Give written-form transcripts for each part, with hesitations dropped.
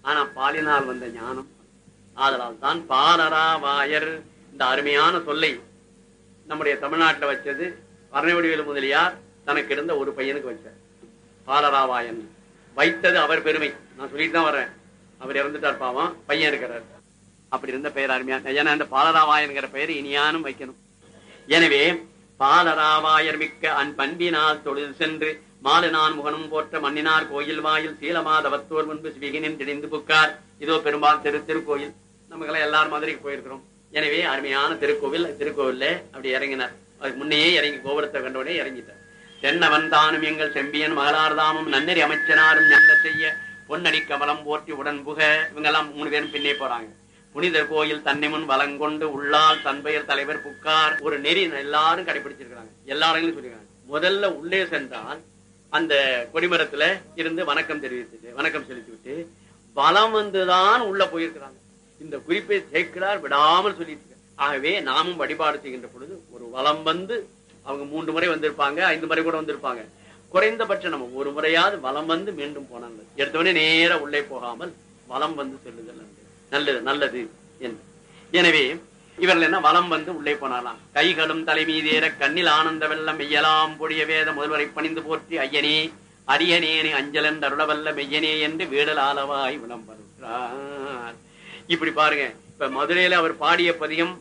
ஆனா பாலினால் வந்த ஞானம். ஆதலால் தான் பாலராவாயர் இந்த அருமையான சொல்லை நம்முடைய தமிழ்நாட்டுல வச்சது வர்ணவடிவேலு முதலியார் தனக்கு இருந்த ஒரு பையனுக்கு வச்சார். பாலராவாயன் வைத்தது அவர் பெருமை. நான் சொல்லிட்டு தான் வர்றேன். அவர் இறந்துட்டார் பாவம், பையன் இருக்கிறார். அப்படி இருந்த பெயர் அருமையான. ஏன்னா இந்த பாலராவாயன்கிற பெயர் இனியானும் வைக்கணும். எனவே பாலராவாயர் மிக்க அன் பண்பினால் தொழில் சென்று மாலு நான் முகனும் போற்ற மண்ணினார் கோயில் வாயில் சீலமாதவத்தோர் முன்பு சிவிகினின் திணிந்து புக்கார். இதோ பெரும்பால் திருக்கோயில். நமக்கெல்லாம் எல்லாரும் மதுரைக்கு போயிருக்கிறோம். எனவே அருமையான திருக்கோவில். திருக்கோவில்ல அப்படி இறங்கினார். அதுக்கு முன்னையே இறங்கி கோபுரத்தை கண்டவுடனே இறங்கிட்டார். தென்னவன் தானும் எங்கள் செம்பியன் மகளார்தாமும் நன்னறி அமைச்சனாரும் ஞான செய்ய பொன்னடி கமலம் போற்றி உடன் புக. இவங்க எல்லாம் 3 பேரும் பின்னே போறாங்க. புனித கோயில் தன்னை முன் வளங்கொண்டு உள்ளால் தன்பெயர் தலைவர் புக்கார். ஒரு நெறி எல்லாரும் கடைபிடிச்சிருக்கிறாங்க. எல்லாரும் சொல்லிருக்காங்க. முதல்ல உள்ளே சென்றால் அந்த கொடிமரத்துல இருந்து வணக்கம் செலுத்தி விட்டு வலம் வந்துதான் உள்ள போயிருக்கிறாங்க. இந்த குறிப்பை சேர்க்கிறார் விடாமல் சொல்லிட்டு. ஆகவே நாமும் வழிபாடு செய்கின்ற பொழுது ஒரு வலம் வந்து அவங்க 3 முறை வந்திருப்பாங்க, 5 முறை கூட வந்திருப்பாங்க. குறைந்தபட்சம் நம்ம ஒரு முறையாவது வலம் வந்து மீண்டும் போனாங்க. எடுத்தவொடனே நேர உள்ளே போகாமல் வலம் வந்து செல்லுதல் நல்லது என்று. எனவே இவர்கள் என்ன வலம் வந்து உள்ளே போனாலாம். கைகளும் தலைமீதேற கண்ணில் ஆனந்த வெள்ளம் மெய்யலாம் பொடிய வேத முதல்வரை பணிந்து போற்றி ஐயனே அரியனேனே அஞ்சலன் அருளவல்ல மெய்யனே என்று வீடல் ஆளவாய் விளம்பருற்றார். இப்படி பாருங்க. இப்ப மதுரையில அவர் பாடிய பதிகம்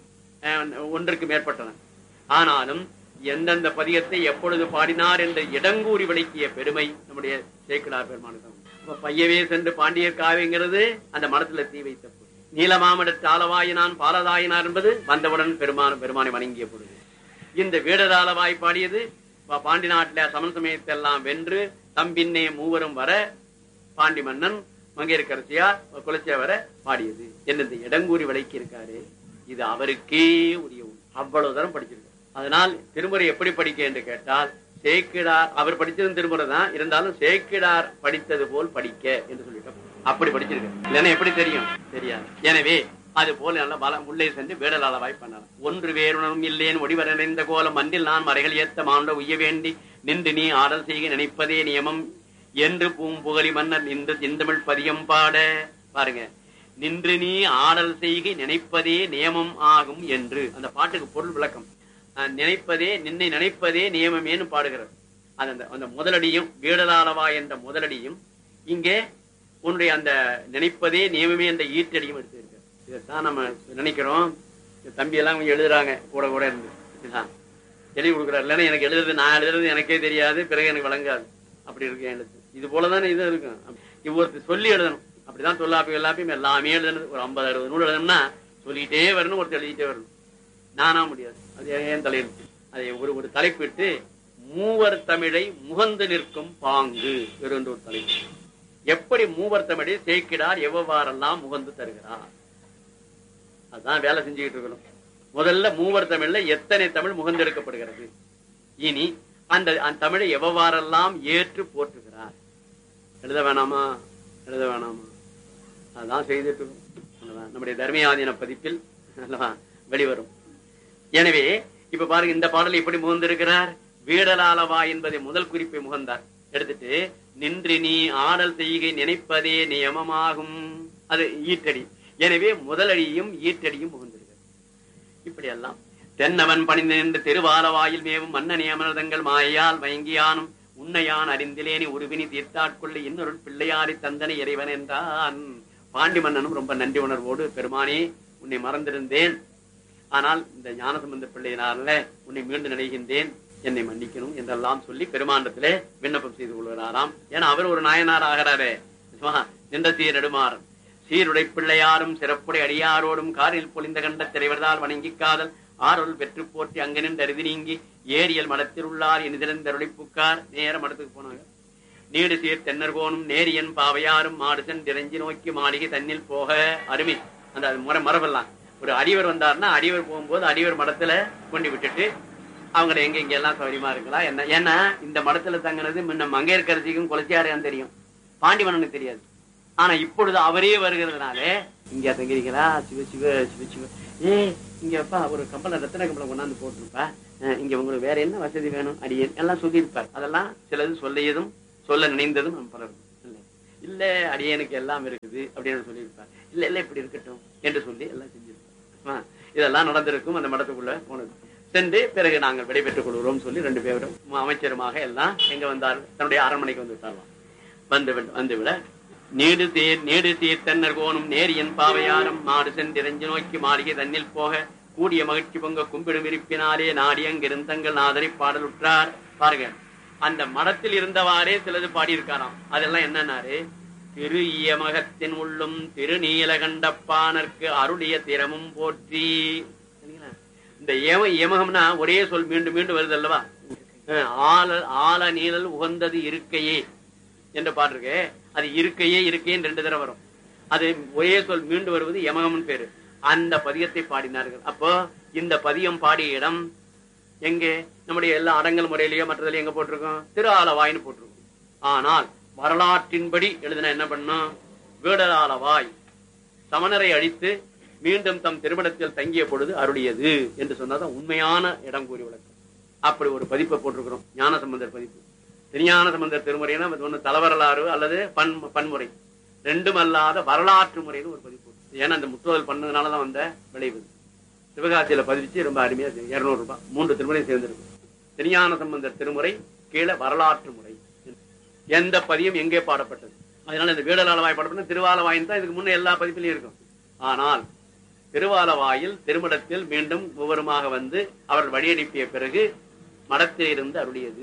1க்கு மேற்பட்டன. ஆனாலும் எந்தெந்த பதிகத்தை எப்பொழுது பாடினார் என்ற இடங்கூறி விளக்கிய பெருமை நம்முடைய சேக்கிழார் பெருமானுக்கு. பையவே சென்று பாண்டியர் காவிங்கிறது அந்த மடத்துல தீ வைத்த நீலமாமடத்து ஆளவாயினான் பாலதாயினார் என்பது வந்தவுடன் பெருமானை வணங்கிய பொழுது. இந்த வீடராளவாய் பாடியது பாண்டி நாட்டில சமன் சமயத்தை எல்லாம் வென்று தம்பின்னே மூவரும் வர பாண்டி மன்னன் மங்கையர்க்கரசியார் குலச்சியா வர பாடியது என்ன இடங்கூறி விளக்கி இருக்காரு. இது அவருக்கே உரிய. அவ்வளவு தரம் படிச்சிருக்காரு. அதனால் திருமுறை எப்படி படிக்க என்று கேட்டால் சேக்கிடார் அவர் படிச்சதும் திருமுறை தான், இருந்தாலும் சேக்கிடார் படித்தது போல் படிக்க என்று சொல்லிட்டோம். அப்படி படிச்சிருக்க. இல்லைன்னா எப்படி தெரியும்? தெரியாது. எனவே அது போல நல்ல உள்ளே சென்று வேடலாளவாய் பண்ணலாம். ஒன்று வேறுணரும் இல்லேன் ஒடிவர நிறைந்த கோலம் அன்றில் நான் மறைகள் ஏத்த மாண்ட உய்ய வேண்டி நின்று நீ ஆடல் செய்க நினைப்பதே நியமம் என்று பூம்புகலி மன்னர் நின்று செந்தமிழ் பதியம் பாட. பாருங்க, நின்று நீ ஆடல் செய்கை நினைப்பதே நியமம் ஆகும் என்று அந்த பாட்டுக்கு பொருள் விளக்கம். நினைப்பதே நின்னை நினைப்பதே நியமமேனு பாடுகிறார். அந்த முதலடியும் வீடலாளவா என்ற முதலடியும் இங்கே உன்னுடைய அந்த நினைப்பதே நியமமே என்ற ஈட்டடியும் எடுத்திருக்க. இதைத்தான் நம்ம நினைக்கிறோம். தம்பி எல்லாம் கொஞ்சம் எழுதுறாங்க கூட கூட இருந்து எழுதி கொடுக்குறாரு. இல்லைன்னா எனக்கு எழுதுறது நான் எழுதுறது எனக்கே தெரியாது, பிறகு எனக்கு வழங்காது. அப்படி இருக்கு எழுத்து. இது போலதானே இது இருக்கும். இவ்வொருத்தர் சொல்லி எழுதணும். அப்படிதான் தொல்லாப்பியும் எல்லாமே எழுதணும். ஒரு 50-60 நூல் எழுதணும்னா சொல்லிட்டே வரணும், ஒருத்தர் எழுதிட்டே வரணும். நானா முடியாது. அது ஏன் தலையெழுத்து. அதை ஒரு தலைப்பிட்டு மூவர் தமிழை முகந்து நிற்கும் பாங்கு என்ற ஒரு தலைப்பு. எப்படி மூவர் தமிழை சேக்கிடார் எவ்வாறெல்லாம் முகந்து தருகிறார், அதுதான் வேலை செஞ்சுக்கிட்டு இருக்கணும். முதல்ல மூவர் தமிழ்ல எத்தனை தமிழ் முகந்தெடுக்கப்படுகிறது, இனி அந்த தமிழை எவ்வாறெல்லாம் ஏற்று போற்றுகிறார். எழுத வேணாமா? அதுதான் செய்துட்டு நம்முடைய தர்மயாதீன பதிப்பில் வெளிவரும். எனவே இப்ப பாருங்க, இந்த பாடல் எப்படி முகந்திருக்கிறார். வீடலாளவா என்பதை முதல் குறிப்பை முகந்தார். எடுத்துட்டு நின்று நீ ஆடல் செய்கை நினைப்பதே நியமமாகும், அது ஈட்டடி. எனவே முதலடியும் ஈட்டடியும் முகந்திருக்கிறது. இப்படி எல்லாம் தென்னவன் பணிந்து நின்று திருவாலவாயில் மேவும் மன்னனே அமர்தங்கள் மாயால் வயங்கியானும் உன்னையான் அறிந்திலேனி உருவினி தீர்த்தாட்கொள்ள இன்னொரு பிள்ளையாரி தந்தனை இறைவன் என்றான். பாண்டி மன்னனும் ரொம்ப நன்றி உணர்வோடு, பெருமானே உன்னை மறந்திருந்தேன், ஆனால் இந்த ஞானசம்பந்த பிள்ளையினால உன்னை மீண்டும் நினைகின்றேன், என்னை மன்னிக்கணும் என்றெல்லாம் சொல்லி பெருமாண்டத்திலே விண்ணப்பம் செய்து கொள்கிறாராம். ஏன்னா அவர் ஒரு நாயனார் ஆகிறாரே. நின்ற சீர் நெடுமாறன் சீருடை பிள்ளையாரும் சிறப்புடை அடியாரோடும் காரில் பொழிந்த கண்ட திரைவர்தால் வணங்கி காதல் ஆரோல் பெற்று போற்றி அங்கு நின்று அருதி நீங்கி ஏரியல் மடத்தில் உள்ளார் எனிதிருந்தருளை புக்கார். நேர மடத்துக்கு போனாங்க. நீடு சீர் தென்னர்கோனும் நேரியன் பாவையாரும் மாடுசன் திரஞ்சி நோக்கி மாளிகை தன்னில் போக. அருமை. அந்த மரபெல்லாம் ஒரு அடிவர் வந்தார்னா அடிவர் போகும்போது அடிவர் மடத்துல கொண்டு விட்டுட்டு அவங்களை எங்க இங்க எல்லாம் சௌரியமா இருக்கலாம் என்ன. ஏன்னா இந்த மடத்துல தங்கினது முன்ன மங்கையர்க்கரசிக்கும் குலச்சியாரையான்னு தெரியும், பாண்டி மன்னனுக்கு தெரியாது. ஆனா இப்பொழுது அவரே வருகிறதுனால இங்க தங்கிறீங்களா, சிவ சிவ சிவ சிவ இங்கப்பா ஒரு கம்பள ரத்தன கம்பளம் கொண்டாந்து போட்டுருப்பா, இங்க உங்களுக்கு வேற என்ன வசதி வேணும் அடியேன் எல்லாம் சொல்லியிருப்பார். அதெல்லாம் சிலது சொல்லியதும் சொல்ல நினைந்ததும் நம்ம பலரும் இல்ல அடியனுக்கு எல்லாம் இருக்குது அப்படின்னு சொல்லியிருப்பார். இல்ல இல்ல இப்படி இருக்கட்டும் என்று சொல்லி எல்லாம் செஞ்சிருப்பார். இதெல்லாம் நடந்திருக்கும். அந்த மடத்துக்குள்ள போனது சென்று பிறகு நாங்கள் விடைபெற்றுக் கொள்கிறோம் சொல்லி 2 பேரும் அமைச்சருமாக எல்லாம் எங்க வந்தார், தன்னுடைய அரண்மனைக்கு வந்து விட்டாரலாம். வந்துவிட நீடு தீர் தென்னர் கோணும் நேரியன் பாவையாரம் மாடு சென்றிரஞ்சு நோக்கி மாளிகை தன்னில் போக கூடிய மகிழ்ச்சி பொங்க கும்பிடும் இருப்பினாலே நாடி அங்கிருந்தங்கள் நாதரை பாடலுற்றார். பாருங்க, அந்த மடத்தில் இருந்தவாறே சிலது பாடியிருக்காராம். அதெல்லாம் என்னன்னாரு, திரு இயமகத்தின் உள்ளும் திருநீலகண்டப்பானர்க்கு அருளிய திறமும் போற்றி. இந்த இயமகம்னா ஒரே சொல் மீண்டும் மீண்டும் வருது அல்லவா. ஆல நீழல் உகந்தது இருக்கையே என்ற பாட்டு இருக்கு. அது இருக்கையே 2 தடவை வரும். அது ஒரே சொல் மீண்டும் வருவது யமகம்னு பேரு. அந்த பதியத்தை பாடினார்கள். அப்போ இந்த பதியம் பாடிய இடம் எங்கே? நம்முடைய எல்லா அடங்கல் முறையிலேயோ மற்றதுல எங்க போட்டிருக்கோம்? திரு ஆலவாய்னு போட்டிருக்கோம். ஆனால் வரலாற்றின்படி எழுதின என்ன பண்ணும்? வேடலாலவாய் சமணரை அழித்து மீண்டும் தம் திருமணத்தில் தங்கிய பொழுது அருளியது என்று சொன்னாதான் உண்மையான இடம் கூறி விளக்கம். அப்படி ஒரு பதிப்பை போட்டிருக்கிறோம். ஞானசம்பந்தர் பதிப்பு. திருஞான சம்பந்தர் திருமுறைனா ஒண்ணு தலவரலாறு அல்லது பன்முறை, 2ம் அல்லாத வரலாற்று முறைன்னு ஒரு பதிப்பு. ஏன்னா அந்த முற்றுதல் பண்ணதுனாலதான் வந்த விளைவு. சிவகாசியில பதிவிச்சு ரொம்ப அருமையா 200 ரூபாய் 3 திருமுறை சேர்ந்திருக்கு. திருஞான சம்பந்தர் திருமுறை கீழே வரலாற்று முறை, எந்த பதியம் எங்கே பாடப்பட்டது. அதனால இந்த வேடலாலவாய் பாடப்பட்ட திருவாலவாயின் தான் இதுக்கு முன்ன எல்லா பதிப்பிலையும் இருக்கும். ஆனால் திருவாலவாயில் திருமடத்தில் மீண்டும் விவரமாக வந்து அவர் வழியனுப்பிய பிறகு மடத்தில் இருந்து அருளியது.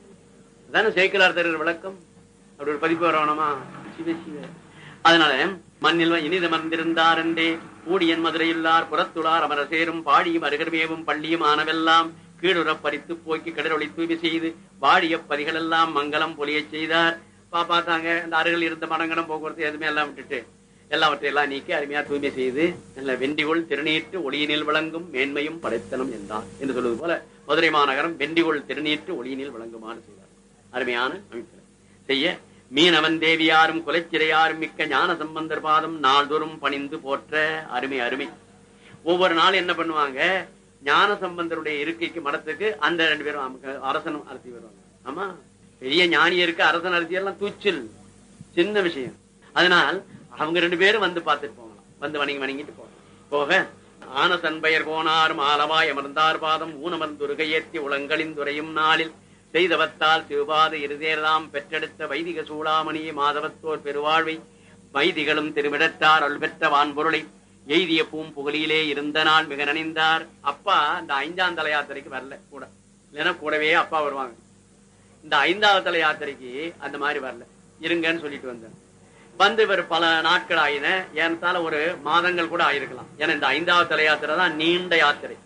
அதான சேக்கிழார் தருகிற விளக்கம். அப்படி ஒரு பதிப்பு வரணுமா? சிவ சிவ. அதனால மண்ணில் இனிது மறந்திருந்தார் என்றே கூடியன் மதுரையுள்ளார் புறத்துளார் அமர சேரும் பாடியும் அருகர்மேவும் பள்ளியும் ஆனவெல்லாம் கீழுறப் பறித்து போக்கி கடலொளி தூய்மை செய்து வாடிய பதிகள் எல்லாம் மங்களம் பொலிய செய்தார். பார்த்தாங்க இந்த அருகில் இருந்த மடங்கடம் போக்குவரத்து எதுவுமே எல்லாம் விட்டுட்டு எல்லாவற்றையெல்லாம் நீக்கி அருமையா தூய்மை செய்து நல்ல வெண்டிகொள் திருநீற்று ஒளியினில் விளங்கும் மேன்மையும் படைத்தனம் என்றார் என்று சொல்வது போல மதுரை மாநகரம் வெண்டிகொள் திருநீற்று ஒளியினில் விளங்குமாறு செய்தார். அருமையான அமைப்பு செய்ய மீனவன் தேவியாரும் குலைச்சிறையாரும் மிக்க ஞான சம்பந்தர் பாதம் நாள்தோறும் பணிந்து போற்ற. அருமை அருமை. ஒவ்வொரு நாள் என்ன பண்ணுவாங்க, ஞான சம்பந்தருடைய இருக்கைக்கு மடத்துக்கு அந்த 2 பேரும் அரசனும் அரசி வருவாங்க. ஆமா, பெரிய ஞானியருக்கு அரசன் அரசி எல்லாம் தூச்சில் சின்ன விஷயம். அதனால் அவங்க 2 பேரும் வந்து பார்த்துட்டு போகலாம், வந்து வணங்கிட்டு போக ஆன தன்பெயர் போனாரும் ஆலவாய் அமர்ந்தார் பாதம் ஊனமர்ந்துருகையேற்றி உலங்களின் துறையும் நாளில் செய்தவத்தால் சிவபாத இருதேர்தாம் பெற்றெடுத்த வைதிக சூளாமணியை மாதவத்தோர் பெருவாழ்வை வைதிகளும் திருவிடத்தார் அருள் பெற்ற வான்பொருளை எய்திய பூம்புகலிலே இருந்த நாள் மிக நினைந்தார். அப்பா இந்த 5ஆம் தல யாத்திரைக்கு வரல கூட, இல்லைன்னா கூடவே அப்பா வருவாங்க. இந்த 5வது தல யாத்திரைக்கு அந்த மாதிரி வரல, இருங்கன்னு சொல்லிட்டு வந்தார். வந்து இவர் பல நாட்கள் ஆயின, ஏனத்தால ஒரு மாதங்கள் கூட ஆயிருக்கலாம். ஏன்னா இந்த 5வது தல யாத்திரை தான் நீண்ட யாத்திரை.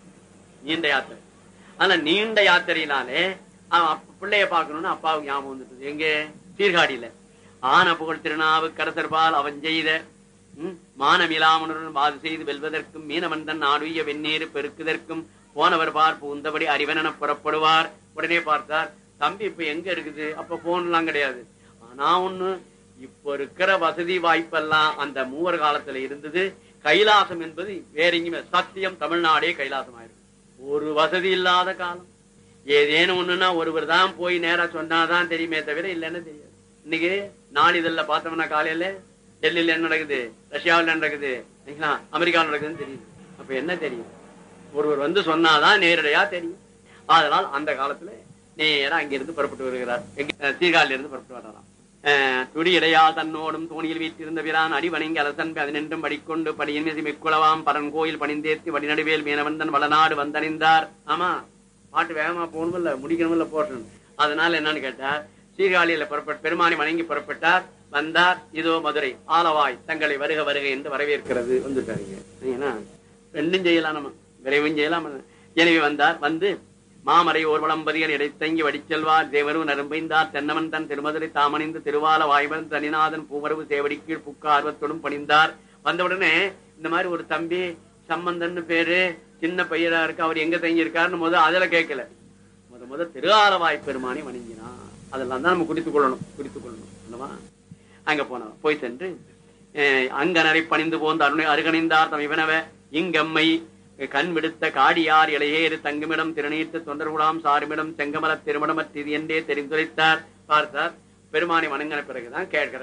ஆனா நீண்ட யாத்திரையினாலே பிள்ளைய பாக்கணும்னு அப்பாவுக்கு ஞாபகம் வந்துட்டு எங்க சீர்காழியில ஆன புகழ் திருநாவு கரசர்பால் அவன் செய்த மானமிலாமனுடன் வாது செய்து வெல்வதற்கும் மீனவந்தன் நாடுய வெந்நீர் பெருக்குதற்கும் போனவர் பார் பூந்தபடி அறிவன புறப்படுவார். உடனே பார்த்தார், தம்பி இப்ப எங்க இருக்குது? அப்ப போன் எல்லாம் கிடையாது. ஆனா ஒண்ணு, இப்ப இருக்கிற வசதி வாய்ப்பெல்லாம் அந்த மூவர் காலத்துல இருந்தது. கைலாசம் என்பது வேற எங்கேயுமே சத்தியம் தமிழ்நாடே கைலாசம் ஆயிருக்கு. ஒரு வசதி இல்லாத காலம். ஏதேனும் ஒண்ணுன்னா ஒருவர் தான் போய் நேரா சொன்னாதான் தெரியுமே தவிர இல்லைன்னு தெரியாது. இன்னைக்கு நாளிதழ்ல பார்த்தோம்னா காலையில டெல்லியில என்ன நடக்குது, ரஷ்யாவில் என்ன நடக்குது, அமெரிக்காவில் நடக்குதுன்னு தெரியுது. அப்ப என்ன தெரியும்? ஒருவர் வந்து சொன்னாதான் நேரடியா தெரியும். அதனால் அந்த காலத்துல நேரா அங்கிருந்து புறப்பட்டு வருகிறார். சீர்காழில இருந்து புறப்பட்டு வரலாம். துடி இடையா தன்னோடும் தோணியில் வீட்டிருந்த பிரான் அடிவணங்கி அலசன் 15 படிக்கொண்டு படியின் மிக்குளவாம் பரன் கோயில் பணிந்தேத்தி வடிநடுவேல் மீனவந்தன் வளநாடு வந்தணிந்தார். ஆமா, பாட்டு வேகமா போகணும் இல்ல, முடிக்கணும் இல்ல, போட்டணும். அதனால என்னன்னு கேட்டார், சீர்காழியில புறப்பட்டு பெருமானி வணங்கி புறப்பட்டார். வந்தார். இதோ மதுரை ஆலவாய் தங்களை வருக வருக என்று வரவேற்கிறது. வந்துட்டாருங்க. 2ம் செய்யலாம், நம்ம விரைவும் செய்யலாம். எனவே வந்தார். வந்து மாமரை ஓர்வளம்பதிகள் இடைத்தங்கி வடிச்செல்வார் தேவரு நரும்பைந்தார் தென்னமன் தன் திருமதுரை தாமணிந்து திருவால வாய்வன் தனிநாதன் பூமரவு சேவடி கீழ் புக்க ஆர்வத்தோடும் பணிந்தார். வந்தவுடனே இந்த மாதிரி ஒரு தம்பி சம்பந்தன்னு பேரு, சின்ன பையரா இருக்கு, அவர் எங்க தங்கி இருக்காருன்னு அதுல கேட்கல. முத திருஆலவாய் பெருமானி வணங்கினான். அதெல்லாம் தான் நம்ம குறித்துக் கொள்ளணும். அங்க போனோம். போய் சென்று அங்கனரை பணிந்து போந்து அருணை அருகணிந்தார் தமிவனவ இங்கம்மை கண் விடுத்த காடியார் இளையேறு தங்குமிடம் திருநீட்டு தொண்டர்குலாம் சாருமிடம் செங்கமல திருமணமற்றது என்றே தெரிந்துரைத்தார். பார்த்தார். பெருமானி வணங்கின பிறகுதான் கேட்கிறார்,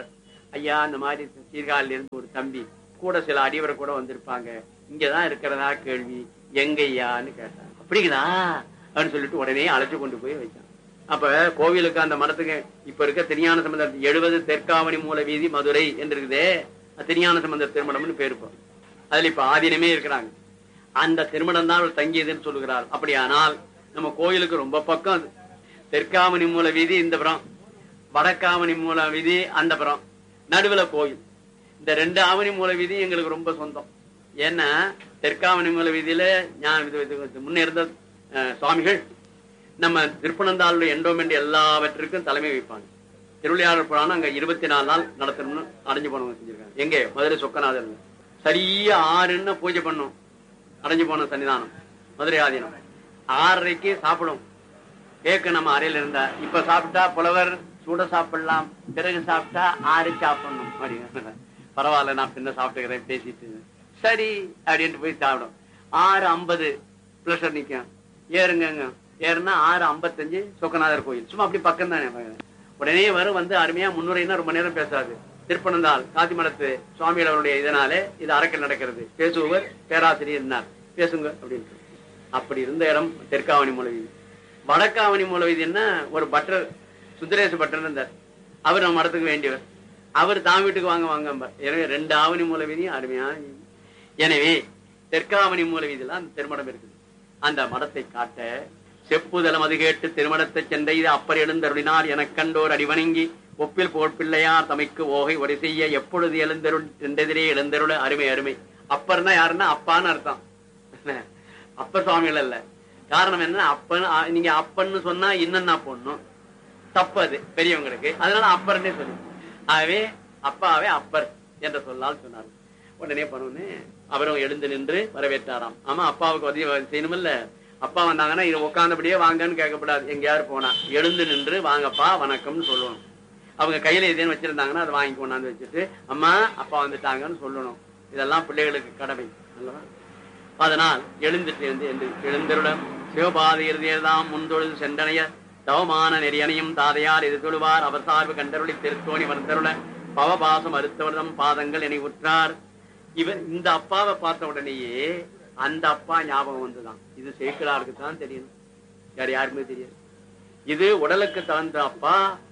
ஐயா இந்த மாதிரி சீர்காழில இருந்து ஒரு தம்பி கூட சில அடிவரை கூட வந்திருப்பாங்க, இங்கதான் இருக்கிறதா கேள்வி, எங்கய்யான்னு கேட்டாங்க. அப்படிங்களா அப்படின்னு சொல்லிட்டு உடனே அழைச்சு கொண்டு போய் வச்சான். அப்ப கோவிலுக்கு அந்த மரத்துக்கு இப்ப இருக்க திருஞான சம்பந்தர் 70 தெற்காவணி மூல வீதி மதுரை என்று இருக்குதே, திருஞான சம்பந்தர் திருமணம்னு பேருப்போம். அதுல இப்ப ஆதீனமே இருக்கிறாங்க. அந்த திருமணம் தான் அவர் தங்கியதுன்னு சொல்லுகிறார். அப்படியானால் நம்ம கோயிலுக்கு ரொம்ப பக்கம் அது. தெற்காவணி மூல வீதி இந்த புறம், வடக்காவணி மூல வீதி அந்த புறம், நடுவுல கோயில். இந்த 2 ஆவணி மூல வீதி எங்களுக்கு ரொம்ப சொந்தம். ஏன்னா தெற்காவணி மூல வீதியில முன்ன இருந்த சுவாமிகள் நம்ம திருப்பனந்தாளுடைய எண்டோமெண்ட் எல்லாவற்றிற்கும் தலைமை வைப்பாங்க. திருவிளையாடல் புராணம் அங்க 24 நாள் நடத்தணும்னு அடைஞ்சு போனவங்க செஞ்சிருக்காங்க. எங்கே? மதுரை சொக்கநாதர். சரியா 6ன்னு பூஜை பண்ணும் அடைஞ்சு போன சன்னிதானம் மதுரை ஆதீனம். 6:30க்கு சாப்பிடும். கேக்கு நம்ம அறையில இருந்தா, இப்ப சாப்பிட்டா புலவர் சூட சாப்பிடலாம், பிறகு சாப்பிட்டா 6க்கு சாப்பிடணும் அப்படிங்க. பரவாயில்ல, நான் பின்ன சாப்பிட்டுக்கிறேன் பேசிட்டு சரி அப்படின்ட்டு போய் சாப்பிடும். 6:50 பிளஷர் நிக்கும். ஏறுங்க ஏறுனா 6:55 சொக்கநாதர் கோயில். சும்மா அப்படி பக்கம் தானே. உடனே வரும் வந்து அருமையா முன்னுரைன்னா ரொம்ப நேரம் பேசாது. திருப்பனந்தாள் காசிமடத்து சுவாமிகள் அவருடைய இதனாலே இது அரக்கல் நடக்கிறது. பேசுபவர் பேராசிரியர் இருந்தார், பேசுங்க அப்படின்ட்டு. அப்படி இருந்த இடம் தெற்காவணி மூல வீதி. வடக்காவணி மூல வீதின்னா ஒரு பட்டர் சுந்தரேச பட்டர் இருந்தார். அவர் நம்ம மடத்துக்கு வேண்டியவர். அவர் தான் வீட்டுக்கு வாங்க வாங்க. எனவே 2 ஆவணி மூல வீதியும் அருமையான. எனவே தெற்காவணி மூல வீதியில அந்த திருமணம் இருக்குது. அந்த மடத்தை காட்ட செப்புதலம் அது கேட்டு திருமணத்தை சென்ற இது அப்பர் எழுந்தருளினார் எனக் கண்டோர் அடிவணங்கி ஒப்பில் போர் பிள்ளையார் தமைக்கு ஓகை ஒரு செய்ய எப்பொழுது எழுந்தருள் சென்றதிலே எழுந்தருள. அருமை அருமை. அப்பர்னா யாருன்னா அப்பான்னு அர்த்தம். அப்பர் சுவாமிகள் அல்ல. காரணம் என்ன? அப்பன் நீங்க அப்பன்னு சொன்னா இன்னன்னா பொண்ணும் தப்பது பெரியவங்களுக்கு, அதனால அப்பர்னே சொல்லு. ஆகவே அப்பாவே அப்பர் என்ற சொல்லால் சொன்னார். உடனே பண்ணு அவரும் எழுந்து நின்று வரவேற்றாராம். ஆமா, அப்பாவுக்கு உதவி செய்யணுமில்ல. அப்பா வந்தாங்கன்னா இது உட்காந்தபடியே வாங்கன்னு கேட்கக்கூடாது. எங்கேயாரு போனா எழுந்து நின்று வாங்கப்பா வணக்கம்னு சொல்லணும். அவங்க கையில எதேன்னு வச்சிருந்தாங்கன்னா அதை வாங்கி கொண்டாந்து வச்சுட்டு அம்மா அப்பா வந்துட்டாங்கன்னு சொல்லணும். இதெல்லாம் பிள்ளைகளுக்கு கடமை அல்லவா? அதனால் எழுந்துட்டு எழுந்தருடன் சிவபாத இறுதியெல்லாம் முன்தொழுது சென்றனைய தவமான நெறியனையும் தாதையார் எது தொழுவார் அவர் சார்பு கண்டருளி திருத்தோணி வந்தருள பவபாசம் அறுத்தவர்தம் பாதங்கள் என்னை உற்றார். இவர் இந்த அப்பாவை பார்த்த உடனேயே அந்த அப்பா ஞாபகம் வந்துதான். இது சேக்கிழாருக்கு தான் தெரியணும், வேற யாருக்குமே தெரியாது. இது உடலுக்கு தகுந்த அப்பா.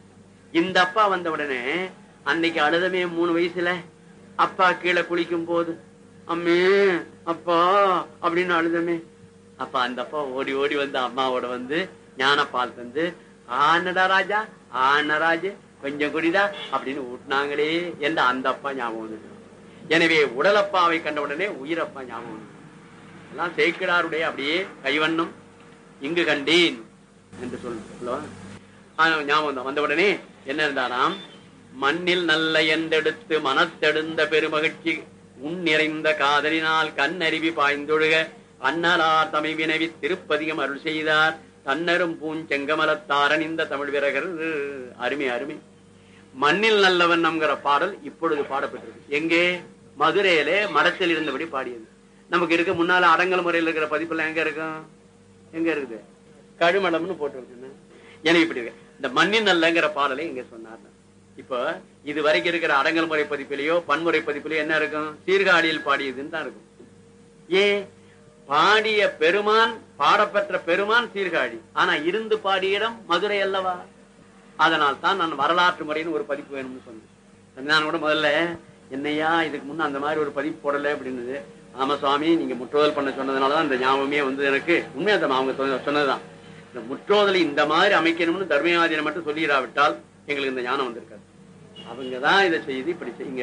இந்த அப்பா வந்த உடனே அன்னைக்கு அழுதமே 3 வயசுல அப்பா கீழே குளிக்கும் போது அம்மே அப்பா அப்படின்னு அழுதமே. அப்ப அந்த அப்பா ஓடி ஓடி வந்து அம்மாவோட வந்து ஞானப்பால் தந்து ஆனடா ராஜா ஆனராஜ கொஞ்சம் குடிதா அப்படின்னு ஊட்டினாங்களே என்று அந்த அப்பா ஞாபகம் வந்து. எனவே உடலப்பாவை கண்ட உடனே உயிரப்பா ஞாபகம் வந்து. எல்லாம் சேக்கிழாருடைய அப்படியே கைவண்ணம் இங்கு கண்டேன் என்று சொல்லுவா ஞாபகம் தான். வந்த உடனே என்ன இருந்தாராம்? மண்ணில் நல்ல எந்தெடுத்து மனத்தெடுந்த பெருமகிழ்ச்சி உன் நிறைந்த காதலினால் கண்ணருவி பாய்ந்தொழுக அண்ணலார் தமை வினவி திருப்பதிகம் அருள் செய்தார் தன்னரும் பூஞ்செங்கமலத்தாரன் இந்த தமிழ் வீரர்கள். அருமை அருமை. மண்ணில் நல்லவன் நம்கிற பாடல் இப்பொழுது பாடப்பட்டிருக்கு. எங்கே? மதுரையிலே மடத்தில் இருந்தபடி பாடியது. நமக்கு இருக்க முன்னால அடங்கல் முறையில் இருக்கிற பதிப்புல எங்க இருக்கும்? எங்க இருக்குது? கழுமடம்னு போட்டு இருக்கு. ஏன்னா இப்படி இருக்கு. இந்த மண்ணின் நல்லங்கிற பாடலை இங்க சொன்னார். இப்ப இது வரைக்கும் இருக்கிற அடங்கல் முறை பதிப்பிலேயோ பன்முறை பதிப்பிலேயோ என்ன இருக்கும்? சீர்காழியில் பாடியதுன்னு தான் இருக்கும். ஏன்? பாடிய பெருமான் பாடப்பெற்ற பெருமான் சீர்காழி, ஆனா இருந்து பாடிய இடம் மதுரை அல்லவா? அதனால் தான் நான் வரலாற்று முறைன்னு ஒரு பதிப்பு வேணும்னு சொன்னேன். நான் கூட முதல்ல என்னையா இதுக்கு முன்ன அந்த மாதிரி ஒரு பதிப்பு போடல அப்படின்னு. ஆமா சுவாமி, நீங்க முற்றோதல் பண்ண சொன்னதுனாலதான் இந்த ஞாபகமே வந்து எனக்கு. உண்மையா அவங்க சொன்னதுதான். இந்த முற்றோதலை இந்த மாதிரி அமைக்கணும்னு தர்மயாதினை மட்டும் சொல்லிடாவிட்டால் எங்களுக்கு இந்த ஞானம் வந்திருக்காது. அவங்கதான் இதை செய்து இப்படி செய்யுங்க.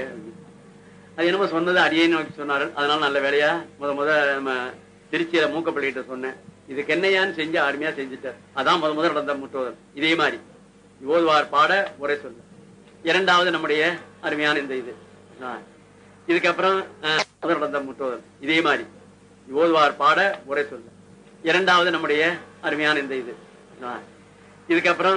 அது என்னமோ சொன்னது அடியே நோக்கி சொன்னார்கள். அதனால நல்ல வேலையா முத நம்ம திருச்சியில மூக்கப்பள்ளிகிட்ட சொன்னேன். இதுக்கு என்னையான்னு செஞ்சு அருமையா செஞ்சுட்டார். அதான் முத நடந்த முற்றோதல். இதே மாதிரி ஓதுவார் பாட உரை சொல்ல. இரண்டாவது நம்முடைய அருமையான இந்த இது. இதுக்கப்புறம் முதல் நடந்த முற்றோதல் இதே மாதிரி ஓதுவார் பாட உரை சொல்ல. இரண்டாவது நம்முடைய அருமையான இந்த இது. இதுக்கப்புறம்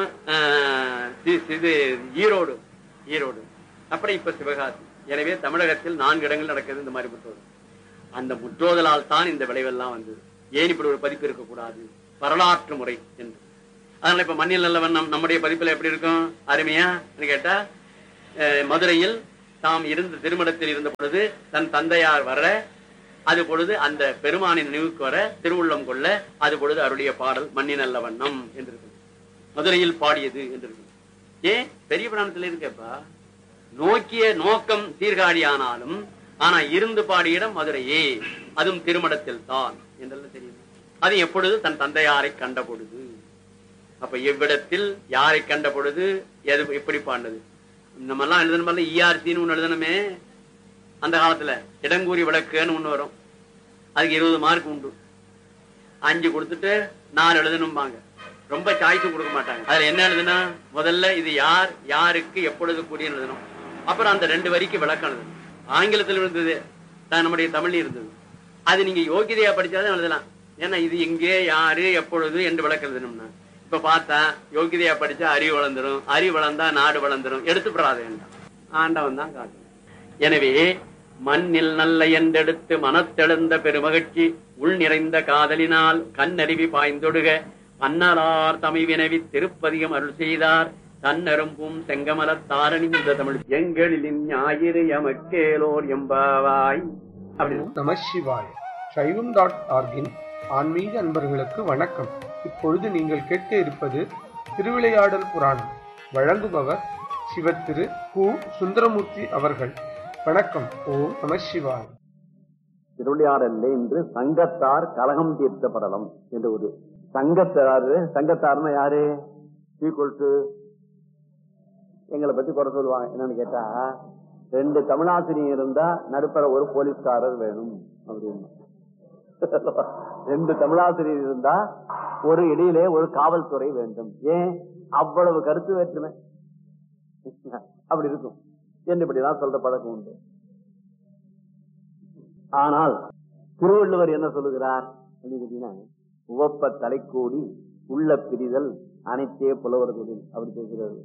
இது ஈரோடு அப்புறம் இப்ப சிவகாசி. எனவே தமிழகத்தில் 4 இடங்கள் நடக்கிறது இந்த மாதிரி முற்றோதல். அந்த முற்றோதலால் தான் இந்த விளைவெல்லாம் வந்தது. ஏன் இப்படி ஒரு பதிப்பு இருக்கக்கூடாது? வரலாற்று முறை என்று. அதனால இப்ப மண்ணில் நல்லவன் நம்முடைய பதிப்புல எப்படி இருக்கும்? அருமையா கேட்டா மதுரையில் தாம் இருந்த திருமணத்தில் இருந்த பொழுது தன் தந்தையார் வர, அது பொழுது அந்த பெருமானின் நினைவுக்கு வர திருவுள்ளம் கொள்ள, அது பொழுது அவருடைய பாடல் மண்ணினல்ல வண்ணம் என்று இருக்கு. மதுரையில் பாடியது என்று இருக்கு. ஏன் பெரிய புராணத்தில் இருக்கப்பா, நோக்கிய நோக்கம் சீர்காழி ஆனாலும் ஆனா இருந்து பாடிய இடம் மதுரையே, அதுவும் திருமணத்தில் தான் என்றெல்லாம் தெரியும். அது எப்பொழுது தன் தந்தையாரை கண்ட பொழுது. அப்ப எவ்விடத்தில் யாரை கண்ட பொழுது எது எப்படி பாண்டது. நம்ம எல்லாம் எழுதணும் இஆர்சின்னு ஒண்ணு எழுதணுமே. அந்த காலத்துல இடங்கூறி விளக்குன்னு ஒண்ணு வரும், அதுக்கு 20 மார்க் உண்டு. 5 கொடுத்துட்டு 4 எழுதணும்பாங்க. ரொம்ப சாய்ஸும் கொடுக்க மாட்டாங்க. அதுல என்ன எழுதுனா, முதல்ல இது யார் யாருக்கு எப்பொழுது கூடிய எழுதணும், அப்புறம் அந்த 2 வரிக்கு விளக்கம் எழுதணும். ஆங்கிலத்தில் இருந்தது, நம்முடைய தமிழ்ல இருந்தது. அது நீங்க யோகிதையா படிச்சாதான் எழுதலாம். ஏன்னா இது எங்கே யாரு எப்பொழுது என்று விளக்கம் எழுதணும்னா, இப்ப பார்த்தா யோகிதையா படிச்சா அறிவு வளர்ந்துரும், அறிவு வளர்ந்தா நாடு வளர்ந்துரும், எடுத்துப்படாத வேண்டாம், ஆண்டவன் தான் காட்டணும். எனவே மண்ணில் நல்ல என்றெடுத்து மனத்தெழுந்த பெருமகிழ்ச்சி உள் நிறைந்த காதலினால் கண்ணருவி பாய்ந்தொடுக அன்னலார் தமிழ் வினவி திருப்பதிகம் அருள் செய்தார். தன்னரும்பும் செங்கமலத் தாரணி இந்த தமிழ் எங்களின் ஞாயிறு எமக்கேலோர் எம்பாவாய். நமசிவாய. சைவம்.org ஆன்மீக அன்பர்களுக்கு வணக்கம். இப்பொழுது நீங்கள் கேட்க இருப்பது திருவிளையாடல் புராணம். வழங்குபவர் சிவத்திரு கு. சுந்தரமூர்த்தி அவர்கள். வணக்கம். ஓம் நமசிவாய. திருவிளையாடல்ல இன்று சங்கத்தார் கலகம் தீர்த்த படலம் என்று ஒரு சங்கத்தார்னா யாரு? எங்களை பத்தி குறை சொல்லுவாங்க. என்னன்னு கேட்டா, 2 தமிழாசிரியர் இருந்தா நடுப்பற ஒரு போலீஸ்காரர் வேணும் அப்படின்னு. 2 தமிழாசிரியர் இருந்தா ஒரு இடையிலே ஒரு காவல்துறை வேண்டும். ஏன் அவ்வளவு கருத்து வேற்றுமை அப்படி இருக்கும் என்று இப்படிதான் சொல்ற பழக்கம் உண்டு. ஆனால் திருவள்ளுவர் என்ன சொல்லுகிறார் அப்படின்னா, உவப்ப தலைக்கூடி உள்ள பிரிதல் அனைத்தே புலவர்களில் அப்படி பேசுகிறது.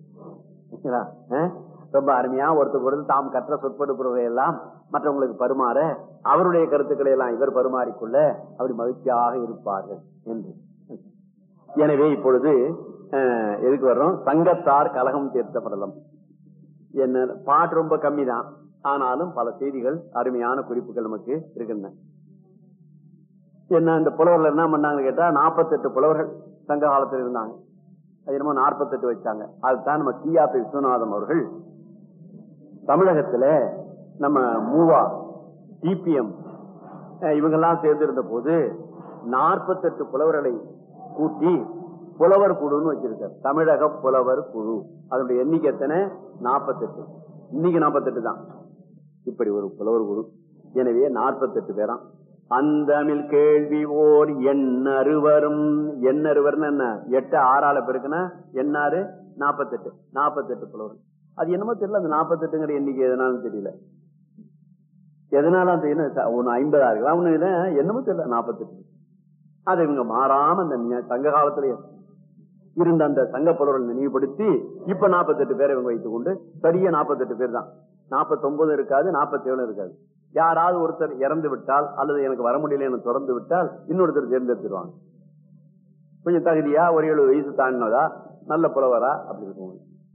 ரொம்ப அருமையா ஒருத்தர் தாம் கற்ற சொற்படுப்புறவை எல்லாம் மற்றவங்களுக்கு பருமாற, அவருடைய கருத்துக்களை எல்லாம் இவர் பருமாறிக்கொள்ள அப்படி மகிழ்ச்சியாக இருப்பார்கள் என்று. எனவே இப்பொழுது எதுக்கு வர்றோம்? சங்கத்தார் கலகம் தீர்த்த படலம். என்ன பாட்டு ரொம்ப கம்மி தான், ஆனாலும் பல செய்திகள் அருமையான குறிப்புகள் நமக்கு இருக்கின்றன. என்ன இந்த புலவர்கள் என்ன பண்ணாங்கன்னு கேட்டா, 48 புலவர்கள் சங்க காலத்தில் இருந்தாங்க. அது என்னமோ 48 வச்சாங்க. அதுதான் நம்ம டி.ஆர். விஸ்வநாதம் அவர்கள் தமிழகத்துல நம்ம மூவா டிபிஎம் இவங்கெல்லாம் சேர்ந்திருந்த போது 48 புலவர்களை கூட்டி புலவர் குழுன்னு வச்சிருக்காரு. தமிழக புலவர் குழு. அதனுடைய எண்ணிக்கை எத்தனை? 48. இன்னைக்கு 48 தான். இப்படி ஒரு புலவர் குழு. எனவே 48 பேராம். அந்தமிழ் கேள்வி ஓர் எண்ணறுவரும். எண்ணறுவர்னு என்ன? 8 6ஆல பெருக்குன்னா எண்ணாறு 48. 48 புலவர். அது என்னமோ தெரியல, அந்த 48ங்கிற எண்ணிக்கை எதனாலும் தெரியல. எதனால அந்த என்ன ஒண்ணு 50 இருக்கலாம், ஒண்ணு என்னமோ தெரியல 48. அதை இவங்க மாறாம அந்த சங்க காலத்திலேயே இருந்த அந்த சங்க புலவர்கள் நினைவுபடுத்தி இப்ப 48 பேரை இவங்க வைத்துக் கொண்டு சரியா 48 பேர் தான். 49 இருக்காது, 47 இருக்காது. யாராவது ஒருத்தர் இறந்து விட்டால் அல்லது எனக்கு வர முடியல எனக்கு தொடர்ந்து விட்டால் இன்னொருத்தர் தேர்ந்தெடுத்துருவாங்க. கொஞ்சம் தகுதியா ஒரு 70 வயசு தாண்டினதா நல்ல புலவரா அப்படி இருக்கும்.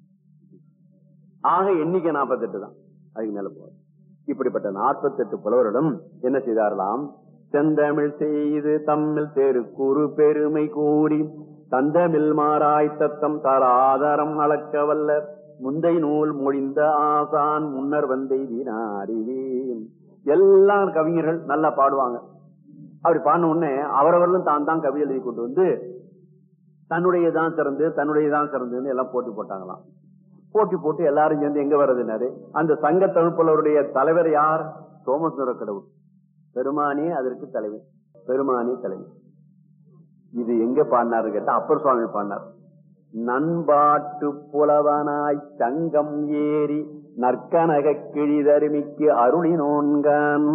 ஆக எண்ணிக்கை 48 தான், அதுக்கு மேல போவார். இப்படிப்பட்ட 48 புலவரிடம் என்ன செய்தாரலாம்? செந்தமிழ் செய்து தம்மில் தேரு குறு பெருமை கூறி தந்தமிழ் மாறாய் தத்தம் தராதரம் அளக்க வல்ல முந்தை நூல் மொழிந்த ஆசான் முன்னர் வந்தை வீணாரிவே. எல்லாம் கவிஞர்கள் நல்லா பாடுவாங்க. அப்படி பாடின உடனே அவரவர்களும் தான் தான் கவி எழுதி கொண்டு வந்து தன்னுடையதான் சிறந்து எல்லாம் போட்டி போட்டாங்களாம். போட்டி போட்டு எல்லாரும் சேர்ந்து எங்க வர்றதுனாரு, அந்த சங்க தமிழ்ப்புலவருடைய தலைவர் யார்? சோமசுந்தர கடவுள். பெருமானே அதற்கு தலைவர், பெருமானே தலைவர். இது எங்க பாடினாரு கேட்டா அப்பர் சுவாமி பாடினார். நண்பாட்டு புலவனாய் சங்கம் ஏறி நற்கனக கிழிதருமிக்கு அருளினோன்கான்.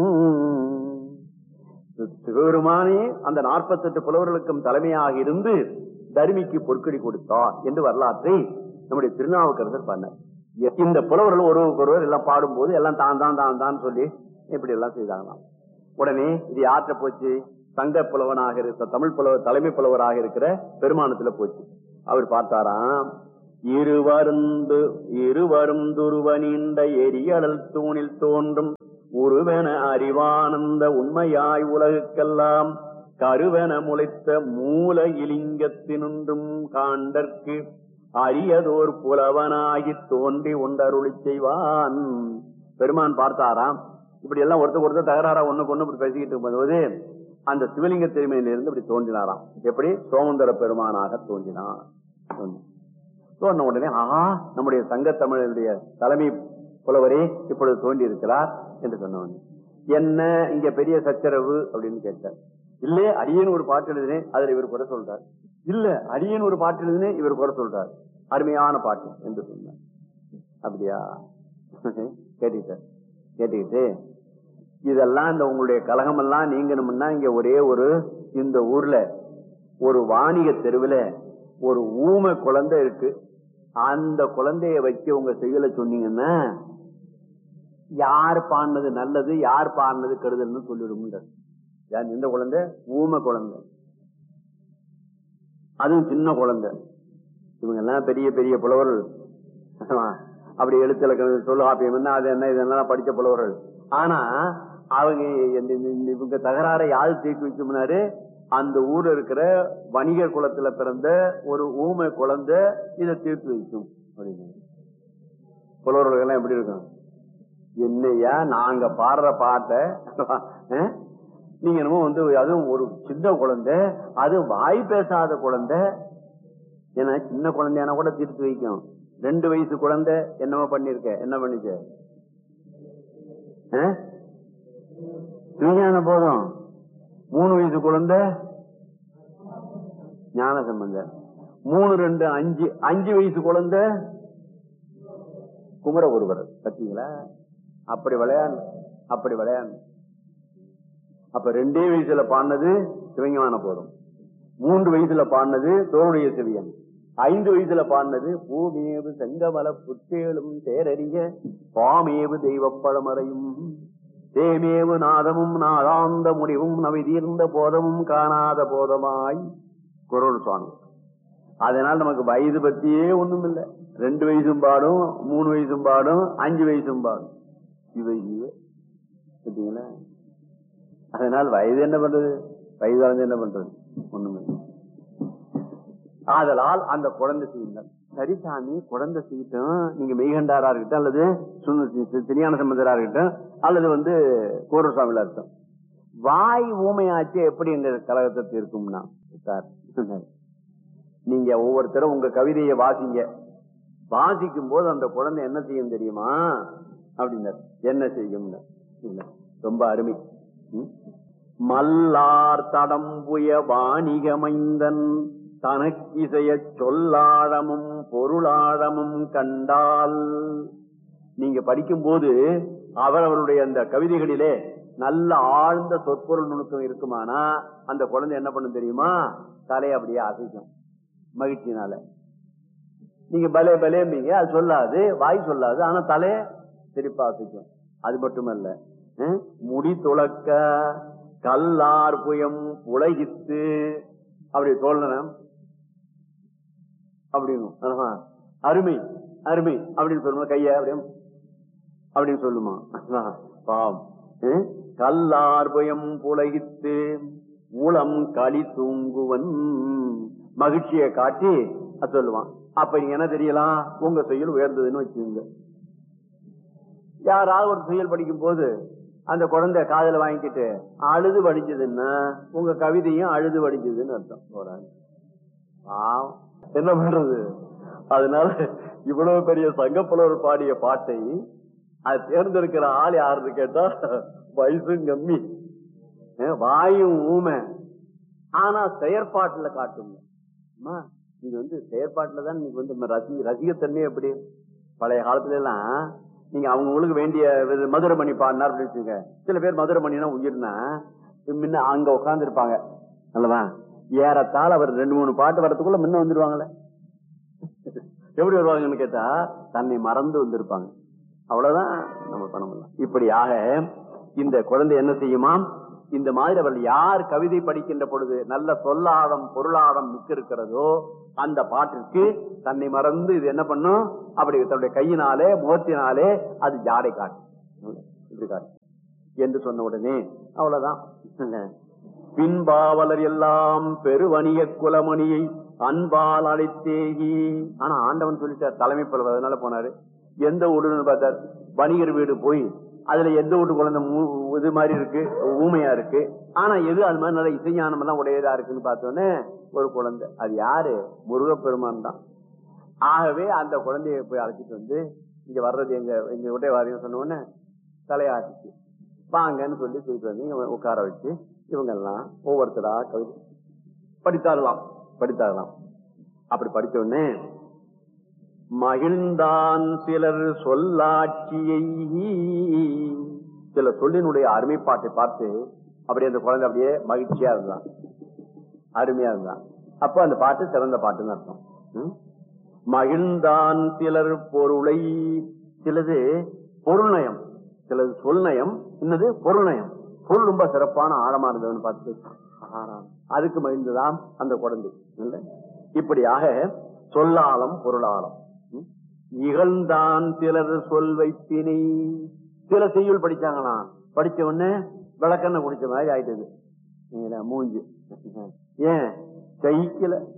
சிவபெருமானே அந்த 48 புலவர்களுக்கும் தலைமையாக இருந்து தருமிக்கு பொற்கொடி கொடுத்தார் என்று வரலாற்றை நம்முடைய திருநாவுக்கரசர் பாடினார். இந்த புலவர்கள் ஒருவருக்கொருவர் எல்லாம் பாடும்போது எல்லாம் தான் சொல்லி இப்படி எல்லாம் செய்தாங்களாம். உடனே இது யாற்ற போச்சு? சங்க புலவனாக இருக்க தமிழ் புலவர் தலைமை புலவராக இருக்கிற பெருமானத்துல போச்சு. அவர் பார்த்தாராம், இருவரும் துருவ நீண்ட எரியடல் தூணில் தோன்றும் உருவென அறிவானந்த உண்மையாய் உலகுக்கெல்லாம் கருவென முளைத்த மூல இலிங்கத்தினுன்றும் காண்டற்கு அரியதோர் புலவனாகி தோன்றி ஒன்றருளி செய்வான். பெருமான் பார்த்தாராம், இப்படி எல்லாம் ஒருத்தர் தகராறா ஒண்ணுக்கு ஒண்ணு இப்படி பேசிக்கிட்டு இருக்கும்போது அந்த சிவலிங்க திருமையிலிருந்து இப்படி தோன்றினாராம். எப்படி? சோமந்தர பெருமானாக தோன்றினார். தோன்றின உடனே ஆஹா, நம்முடைய சங்க தமிழருடைய தலைமை புலவரே இப்பொழுது தோன்றி இருக்கிறார் என்று சொன்னவன். என்ன இங்க பெரிய சச்சரவு அப்படின்னு கேட்டார். இல்ல அடியேன் ஒரு பாட்டு எழுதினேன், அதுல இவர் குறை சொல்றார். இல்ல அடியேன் ஒரு பாட்டு எழுதினேன், இவர் குறை சொல்றார். அருமையான பாட்டு என்று சொன்னார். அப்படியா கேட்டுக்கிட்டு இதெல்லாம் இந்த உங்களுடைய கலகம் எல்லாம் நீங்கணும்னா இங்க ஒரே ஒரு இந்த ஊர்ல ஒரு வாணிக தெருவுல ஒரு ஊமை குழந்தை இருக்கு. அந்த குழந்தைய வச்சு உங்க செய்யல சொன்னீங்கன்னா யார் பாடினது நல்லது யார் பாடினது கெடுதல்னு சொல்லிடும். எந்த குழந்தை? ஊமை குழந்தை, அதுவும் சின்ன குழந்தை. இவங்க எல்லாம் பெரிய பெரிய புலவர்கள், அப்படி எழுத்துல தொல்காப்பியம் அது என்ன இதெல்லாம் படிச்ச புலவர்கள். ஆனா அவங்க இவங்க தகராறை யாரு தீர்த்து வைக்கும்னாரு, அந்த ஊர்ல இருக்கிற வணிகர் குலத்துல பிறந்த ஒரு ஊமை குழந்தை இதை தீர்த்து வைக்கும் அப்படின்னு. புலவர்கள் எல்லாம் எப்படி இருக்கும்? என்னையா நாங்க பாடுற பாட்டை நீங்க என்னமோ அதுவும் ஒரு சின்ன குழந்தை, அது வாய் பேசாத குழந்தை. ஏன்னா சின்ன குழந்தையான கூட தீர்த்து வைக்கும். 2 வயசு குழந்தை என்னமோ பண்ணிருக்க, என்ன பண்ணிச்ச? ஞான போதும். 3 வயசு குழந்தை ஞான சம்பந்தம். 3, 2, 5 5 வயசு குழந்தை குமர ஒருவர். பத்தீங்களா? அப்படி விளையாடு. அப்ப 2 வயசுல பாடினது சிவஞான போதும், 3 வயசுல பாடினது தோளுடைய செவியன், 5 வயசுல பாடினது பூமேவு செங்கமல புத்தேளும் தேரறிய பாமேவு தெய்வ பழமறையும் தேமேவு நாதமும் நாதாந்த முடிவும் நவை தீர்ந்த போதமும் காணாத போதமாய் குறள் சுவாமி. அதனால் நமக்கு வயது பத்தியே ஒண்ணும் இல்லை. 2 வயசும் பாடும், 3 வயசும் பாடும், 5 வயசும் பாடும். பார்த்தீங்களா? அதனால் வயது என்ன பண்றது? வயது வளர்ந்து என்ன பண்றது? ஒண்ணுமே. ஆதலால் அந்த குழந்தை செய்யுங்கள். சரி சாமி, குழந்தை செய்யட்டும். நீங்க மெய்கண்டாரா இருக்கட்டும், அல்லது திருஞான சம்பந்தரா இருக்கட்டும், அல்லது கோரசாமிலா இருக்கட்டும், வாய் ஊமையாச்சு எப்படி எங்க கழகத்தை தீர்க்கும்னா, நீங்க ஒவ்வொருத்தரும் உங்க கவிதையை வாசிக்கும் போது அந்த குழந்தை என்ன செய்யும் தெரியுமா அப்படின்னாரு. என்ன செய்யும்? ரொம்ப அருமை. மல்லார் தடம்புய வாணிகமைந்தன் தனக்கிசைய சொல்லாழமும் பொருளாழமும் கண்டால், நீங்க படிக்கும் போது அவருடைய அந்த கவிதைகளிலே நல்ல ஆழ்ந்த சொற்பொருள் நுணுக்கம் இருக்குமானா அந்த குழந்தை என்ன பண்ணும் தெரியுமா? தலையை அப்படியே அசைக்கும் மகிழ்ச்சினால. நீங்க பலே பலேம்பீங்க, அது சொல்லாது, வாய் சொல்லாது, ஆனா தலைய திருப்பா அசைக்கும். அது மட்டுமல்ல, முடி துளக்க கல்லார் புயம் உலகித்து அப்படி தோழனம் அப்படின்னு அருமை அருமை அப்படின்னு சொல்லுமா, கைய அப்படின்னு சொல்லுமா. பாவம். கல்லார் புயம் புலகித்து உளம் களி தூங்குவன் மகிழ்ச்சியை காட்டி அது சொல்லுவான். அப்ப நீங்க என்ன தெரியலாம்? உங்க செயல் உயர்ந்ததுன்னு வச்சுங்க. யாராவது ஒரு செயல் படிக்கும் போது அந்த குழந்தை காதல வாங்கிக்கிட்டு அழுது வடிஞ்சதுன்னா உங்க கவிதையும் அழுது வடிஞ்சதுன்னு அர்த்தம். என்ன பண்றது? அதனால இவ்வளவு பெரிய சங்கப்புலவர் பாடிய பாட்டை அது தேர்ந்தெடுக்கிற ஆள் யாருன்னு கேட்டா வயசும் கம்மி, வாயும் ஊமை, ஆனா செயற்பாட்டுல காட்டுங்க. நீங்க செயற்பாட்டுலதான் நீங்க ரசிகத்தன்மை. எப்படி பழைய காலத்துல எல்லாம் நீங்க அவங்களுக்கு வேண்டிய மதுரமணி பாடினார் அப்படின்னு வச்சுங்க. சில பேர் மதுரமணினா உயிர்னா முன்ன அங்க உட்கார்ந்து இருப்பாங்க அல்லவா, ஏறத்தால் அவர் 2-3 பாட்டு வரத்துக்குள்ள முன்ன வந்துருவாங்களே. எப்படி வருவாங்கன்னு கேட்டா தன்னை மறந்து வந்திருப்பாங்க. அவ்வளவுதான் நம்ம பண்ண முடியலாம். இப்படியாக இந்த குழந்தை என்ன செய்யுமா? இந்த மாதிரி அவர்கள் யார் கவிதை படிக்கின்ற பொழுது நல்ல சொல்லாடம் பொருளாடம் மிக்க இருக்கிறதோ அந்த பாட்டிற்கு தன்னை மறந்து இது என்ன பண்ணும், அப்படி தன்னுடைய கையினாலே முகத்தினாலே அது ஜாடை காட்டும் என்று சொன்ன உடனே அவ்வளவுதான். பின்பாவலர் எல்லாம் பெருவணிக குலமணியை அன்பால் அழைத்தேகி. ஆனா ஆண்டவன் சொல்லிட்டார் தலைமை புலவர், அதனால போனாரு. எந்த வீடுன்னு பார்த்தார், வணிகர் வீடு போய் அதுல எந்த வீட்டு குழந்தை இது மாதிரி இருக்கு, ஊமையா இருக்கு, ஆனா எது அது மாதிரி நல்ல இசைஞானம் எல்லாம் உடையதா இருக்குன்னு பார்த்தோன்னே ஒரு குழந்தை, அது யாரு, முருகப்பெருமான் தான். ஆகவே அந்த குழந்தைய போய் அழைச்சிட்டு வந்து இங்க வர்றது எங்க விட்டே வாரியம் சொன்ன உடனே தலையாட்டிச்சு, வாங்கன்னு சொல்லி தூக்கிட்டு வந்து உட்கார வச்சு இவங்க எல்லாம் ஒவ்வொருத்தரா கவிதை படித்தாரலாம். அப்படி படிச்ச உடனே மகிழ்ந்தான் சிலர் சொல்லாட்சியை, சில சொல்லினுடைய அருமைப்பாட்டை பார்த்து அப்படியே அந்த குழந்தை அப்படியே மகிழ்ச்சியா இருந்தான், அருமையா இருந்தான். அப்ப அந்த பாட்டு சிறந்த பாட்டுன்னு அர்த்தம். மகிழ்ந்தான் சிலர் பொருளை, சிலது பொருள் நயம், சிலது சொல் நயம், இன்னது பொருள் நயம். பொருள் ரொம்ப சிறப்பான ஆழமா இருந்தவன்னு பார்த்து அதுக்கு மகிழ்ந்துதான் அந்த குழந்தை. இப்படியாக சொல்லாலம் பொருளாலம். இகழ்ந்தான் சிலர் சொல் வைப்பினை, சில செய்யுள் படிச்சாங்களா, படிச்ச உடனே விளக்கெண்ண குடிச்ச மாதிரி ஆயிட்டது மூஞ்சி. ஏன் ஜெயிக்கல,